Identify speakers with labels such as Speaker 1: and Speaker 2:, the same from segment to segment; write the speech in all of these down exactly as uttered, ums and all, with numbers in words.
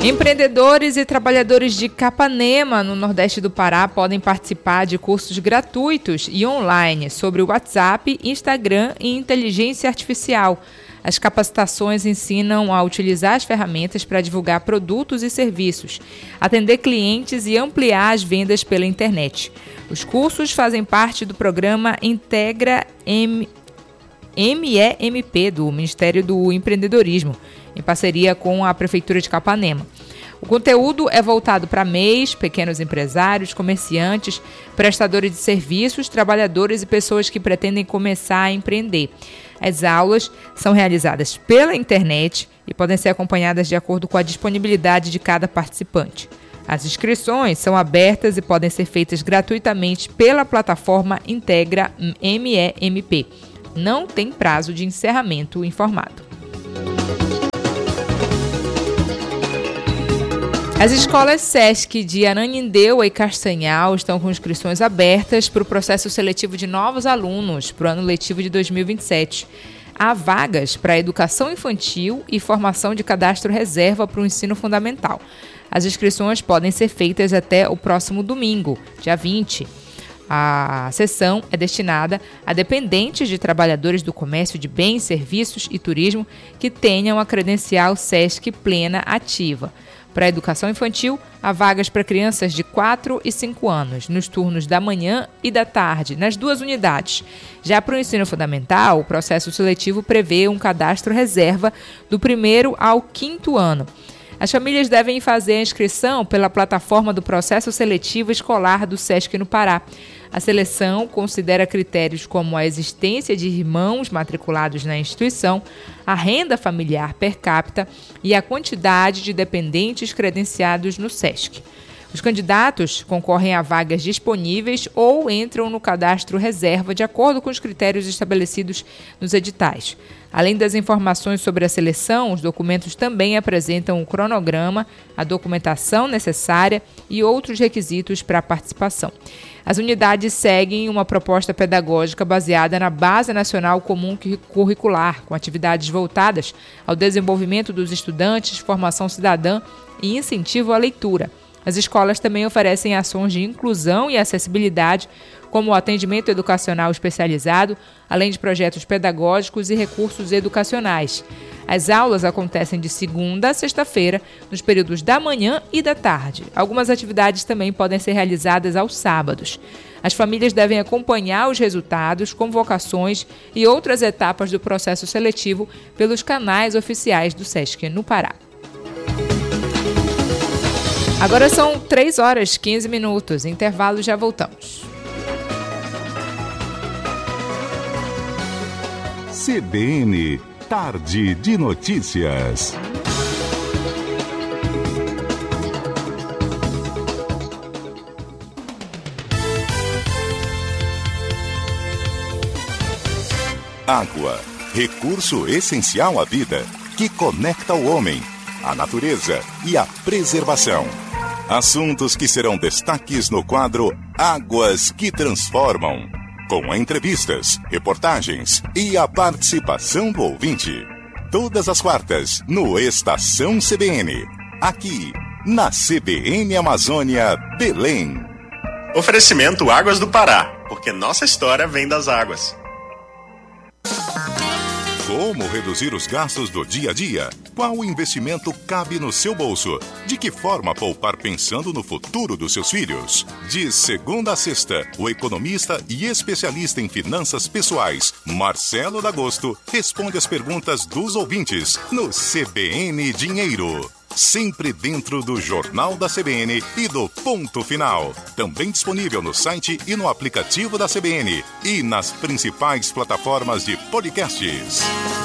Speaker 1: Empreendedores e trabalhadores de Capanema, no Nordeste do Pará, podem participar de cursos gratuitos e online sobre o WhatsApp, Instagram e inteligência artificial. As capacitações ensinam a utilizar as ferramentas para divulgar produtos e serviços, atender clientes e ampliar as vendas pela internet. Os cursos fazem parte do programa Integra M... M E M P do Ministério do Empreendedorismo, em parceria com a Prefeitura de Capanema. O conteúdo é voltado para M E Is, pequenos empresários, comerciantes, prestadores de serviços, trabalhadores e pessoas que pretendem começar a empreender. As aulas são realizadas pela internet e podem ser acompanhadas de acordo com a disponibilidade de cada participante. As inscrições são abertas e podem ser feitas gratuitamente pela plataforma Integra M E M P. Não tem prazo de encerramento informado. As escolas SESC de Ananindeua e Castanhal estão com inscrições abertas para o processo seletivo de novos alunos para o ano letivo de dois mil e vinte e sete. Há vagas para educação infantil e formação de cadastro reserva para o ensino fundamental. As inscrições podem ser feitas até o próximo domingo, dia vinte. A sessão é destinada a dependentes de trabalhadores do comércio de bens, serviços e turismo que tenham a credencial SESC plena ativa. Para a educação infantil, há vagas para crianças de quatro e cinco anos, nos turnos da manhã e da tarde, nas duas unidades. Já para o ensino fundamental, o processo seletivo prevê um cadastro reserva do primeiro ao quinto ano. As famílias devem fazer a inscrição pela plataforma do processo seletivo escolar do SESC no Pará. A seleção considera critérios como a existência de irmãos matriculados na instituição, a renda familiar per capita e a quantidade de dependentes credenciados no SESC. Os candidatos concorrem a vagas disponíveis ou entram no cadastro reserva de acordo com os critérios estabelecidos nos editais. Além das informações sobre a seleção, os documentos também apresentam o cronograma, a documentação necessária e outros requisitos para a participação. As unidades seguem uma proposta pedagógica baseada na Base Nacional Comum Curricular, com atividades voltadas ao desenvolvimento dos estudantes, formação cidadã e incentivo à leitura. As escolas também oferecem ações de inclusão e acessibilidade, como o atendimento educacional especializado, além de projetos pedagógicos e recursos educacionais. As aulas acontecem de segunda a sexta-feira, nos períodos da manhã e da tarde. Algumas atividades também podem ser realizadas aos sábados. As famílias devem acompanhar os resultados, convocações e outras etapas do processo seletivo pelos canais oficiais do SESC no Pará. Agora são três horas e quinze minutos. Intervalo, já voltamos.
Speaker 2: C B N, Tarde de Notícias. Água, recurso essencial à vida, que conecta o homem, a natureza e a preservação. Assuntos que serão destaques no quadro Águas que Transformam, com entrevistas, reportagens e a participação do ouvinte. Todas as quartas, no Estação C B N, aqui na C B N Amazônia, Belém.
Speaker 3: Oferecimento Águas do Pará, porque nossa história vem das águas.
Speaker 2: Como reduzir os gastos do dia a dia? Qual investimento cabe no seu bolso? De que forma poupar pensando no futuro dos seus filhos? De segunda a sexta, o economista e especialista em finanças pessoais, Marcelo D'Agosto, responde as perguntas dos ouvintes no C B N Dinheiro. Sempre dentro do Jornal da C B N e do Ponto Final. Também disponível no site e no aplicativo da C B N e nas principais plataformas de podcasts.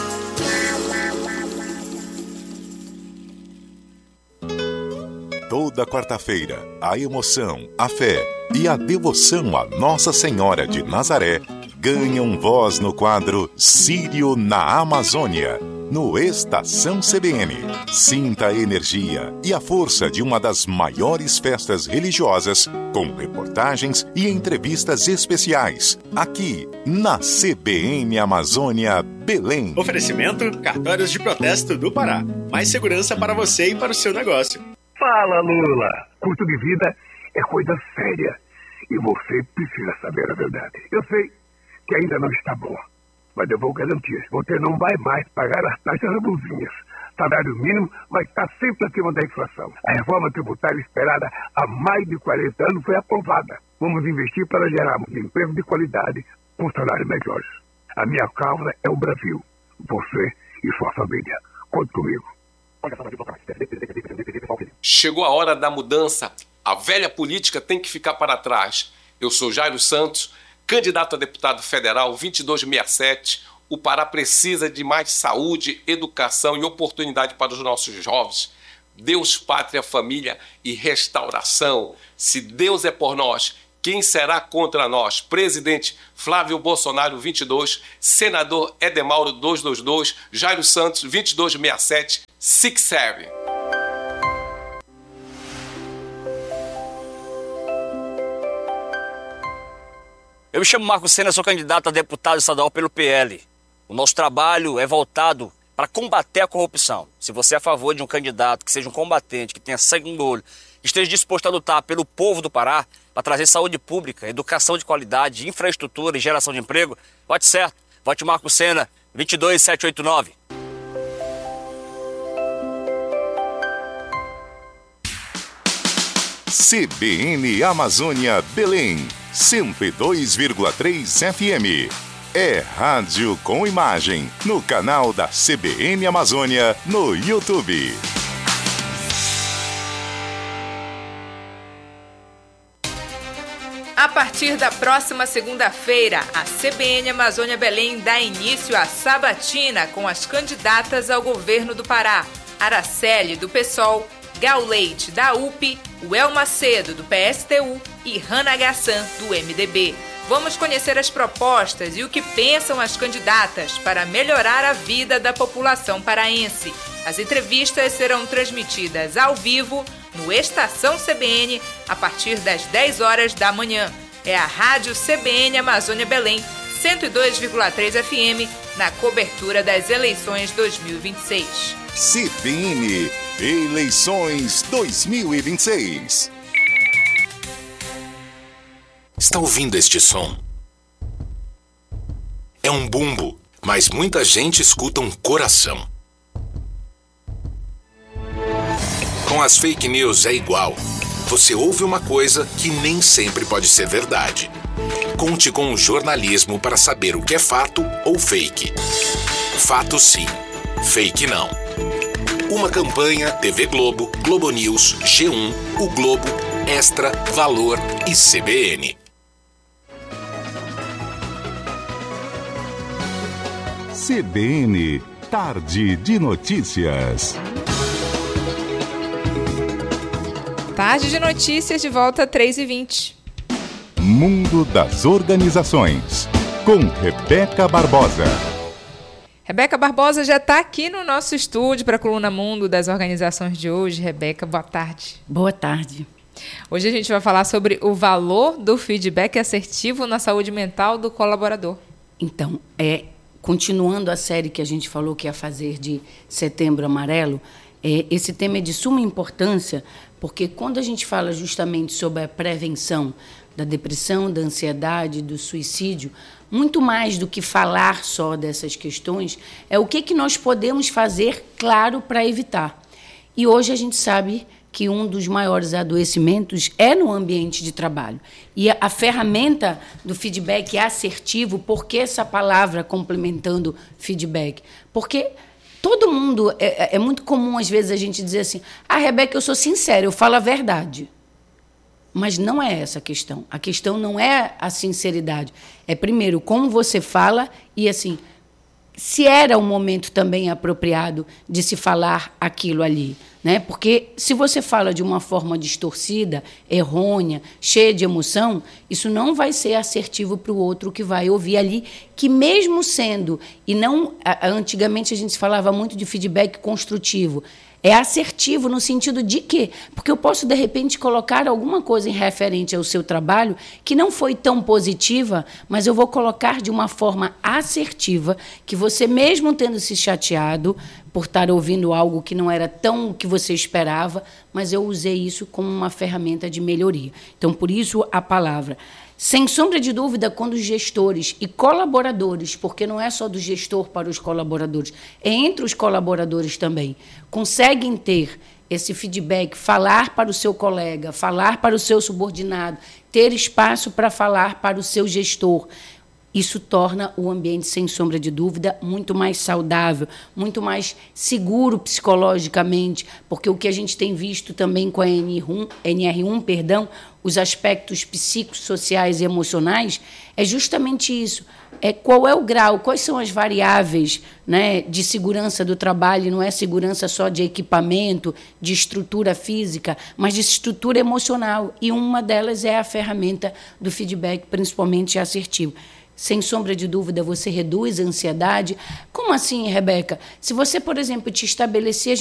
Speaker 2: Toda quarta-feira, a emoção, a fé e a devoção a Nossa Senhora de Nazaré ganham voz no quadro Sírio na Amazônia, no Estação C B N. Sinta a energia e a força de uma das maiores festas religiosas, com reportagens e entrevistas especiais, aqui na C B N Amazônia, Belém.
Speaker 3: Oferecimento: Cartórios de Protesto do Pará. Mais segurança para você e para o seu negócio.
Speaker 4: Fala, Lula. Custo de vida é coisa séria e você precisa saber a verdade. Eu sei que ainda não está bom, mas eu vou garantir, você não vai mais pagar as taxas abusivas. Salário mínimo vai estar sempre acima da inflação. A reforma tributária esperada há mais de quarenta anos foi aprovada. Vamos investir para gerarmos emprego de qualidade com salários melhores. A minha causa é o Brasil. Você e sua família. Conte comigo.
Speaker 5: Chegou a hora da mudança. A velha política tem que ficar para trás. Eu sou Jairo Santos, candidato a deputado federal vinte e dois sessenta e sete. O Pará precisa de mais saúde, educação e oportunidade para os nossos jovens. Deus, pátria, família e restauração. Se Deus é por nós, quem será contra nós? Presidente Flávio Bolsonaro, vinte e dois. Senador Edemauro, duzentos e vinte e dois. Jairo Santos, vinte e dois sessenta e sete. Six Seven.
Speaker 6: Eu me chamo Marco Sena, sou candidato a deputado estadual pelo P L. O nosso trabalho é voltado para combater a corrupção. Se você é a favor de um candidato que seja um combatente, que tenha sangue no olho, que esteja disposto a lutar pelo povo do Pará, para trazer saúde pública, educação de qualidade, infraestrutura e geração de emprego, vote certo. Vote Marco Sena, vinte e dois sete oito nove.
Speaker 2: C B N Amazônia Belém, cento e dois vírgula três F M. É rádio com imagem, no canal da C B N Amazônia, no YouTube.
Speaker 1: A partir da próxima segunda-feira, a C B N Amazônia Belém dá início à sabatina com as candidatas ao governo do Pará. Araceli, do PSOL, Gal Leite, da U P, Uel Macedo, do P S T U e Rana Gassan, do M D B. Vamos conhecer as propostas e o que pensam as candidatas para melhorar a vida da população paraense. As entrevistas serão transmitidas ao vivo no Estação C B N a partir das dez horas da manhã. É a Rádio C B N Amazônia Belém, cento e dois vírgula três F M, na cobertura das eleições dois mil e vinte e seis.
Speaker 2: C B N Eleições dois mil e vinte e seis.
Speaker 7: Está ouvindo este som? É um bumbo, mas muita gente escuta um coração. Com as fake news é igual. Você ouve uma coisa que nem sempre pode ser verdade. Conte com o jornalismo para saber o que é fato ou fake. Fato sim, fake não. Uma campanha T V Globo, Globo News, G um, O Globo, Extra, Valor e C B N.
Speaker 2: C B N Tarde de Notícias.
Speaker 1: Tarde de Notícias de volta às três e vinte.
Speaker 2: Mundo das Organizações, com Rebeca Barbosa.
Speaker 1: Rebeca Barbosa já está aqui no nosso estúdio para a coluna Mundo das Organizações de hoje. Rebeca, boa tarde.
Speaker 8: Boa tarde.
Speaker 1: Hoje a gente vai falar sobre o valor do feedback assertivo na saúde mental do colaborador.
Speaker 8: Então, é, continuando a série que a gente falou que ia fazer de Setembro Amarelo, é, esse tema é de suma importância, porque quando a gente fala justamente sobre a prevenção da depressão, da ansiedade, do suicídio, muito mais do que falar só dessas questões, é o que, que nós podemos fazer, claro, para evitar. E hoje a gente sabe que um dos maiores adoecimentos é no ambiente de trabalho. E a, a ferramenta do feedback assertivo, por que essa palavra complementando feedback? Porque todo mundo, é, é muito comum às vezes a gente dizer assim, ah, Rebeca, eu sou sincera, eu falo a verdade. Mas não é essa a questão. A questão não é a sinceridade. É, primeiro, como você fala e, assim, se era o momento também apropriado de se falar aquilo ali. Né? Porque se você fala de uma forma distorcida, errônea, cheia de emoção, isso não vai ser assertivo para o outro que vai ouvir ali, que mesmo sendo, e não, antigamente a gente falava muito de feedback construtivo, É assertivo no sentido de quê? Porque eu posso, de repente, colocar alguma coisa em referente ao seu trabalho que não foi tão positiva, mas eu vou colocar de uma forma assertiva, que você, mesmo tendo se chateado por estar ouvindo algo que não era tão o que você esperava, mas eu usei isso como uma ferramenta de melhoria. Então, por isso, a palavra. Sem sombra de dúvida, quando os gestores e colaboradores, porque não é só do gestor para os colaboradores, é entre os colaboradores também, conseguem ter esse feedback, falar para o seu colega, falar para o seu subordinado, ter espaço para falar para o seu gestor, isso torna o ambiente, sem sombra de dúvida, muito mais saudável, muito mais seguro psicologicamente, porque o que a gente tem visto também com a N R um, perdão, os aspectos psicossociais e emocionais, é justamente isso. É, qual é o grau, quais são as variáveis, né, de segurança do trabalho? Não é segurança só de equipamento, de estrutura física, mas de estrutura emocional. E uma delas é a ferramenta do feedback, principalmente assertivo. Sem sombra de dúvida, você reduz a ansiedade. Como assim, Rebeca? Se você, por exemplo, te estabelecer...